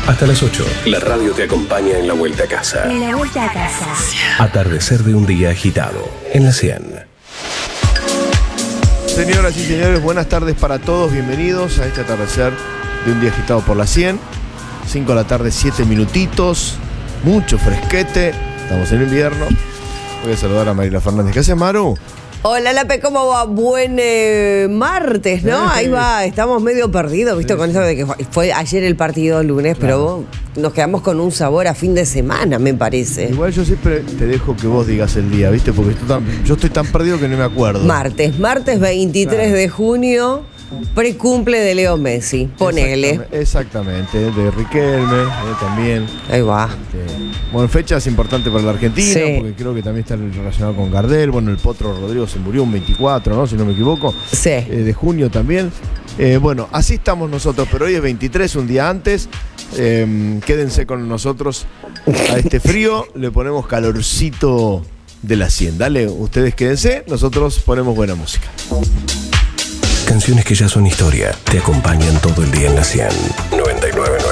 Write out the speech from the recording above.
Hasta las 8, la radio te acompaña en la vuelta a casa. En la vuelta a casa. Atardecer de un día agitado, en la 100. Señoras y señores, buenas tardes para todos. Bienvenidos a este atardecer de un día agitado por la 100. 5 de la tarde, 7 minutitos. Mucho fresquete. Estamos en invierno. Voy a saludar a Mariela Fernández. ¿Qué haces, Maru? Hola, Lape, ¿cómo va? Buen martes, ¿no? Ahí va, estamos medio perdidos, ¿viste? Con esto de que fue ayer el partido lunes, Claro. pero nos quedamos con un sabor a fin de semana, me parece. Igual yo siempre te dejo que vos digas el día, ¿viste? Porque yo estoy tan perdido que no me acuerdo. Martes 23 Claro. de junio, precumple de Leo Messi, ponele. Exactamente, de Riquelme también. Ahí va. Bueno, fechas importantes para la Argentina, Sí. porque creo que también está relacionado con Gardel. Bueno, el Potro Rodrigo se murió un 24, ¿no? Si no me equivoco. Sí. De junio también. Bueno, así estamos nosotros, pero hoy es 23, un día antes. Quédense con nosotros a este frío. Le ponemos calorcito de la 100. Dale, ustedes quédense, nosotros ponemos buena música. Canciones que ya son historia, te acompañan todo el día en la 100. 99.9.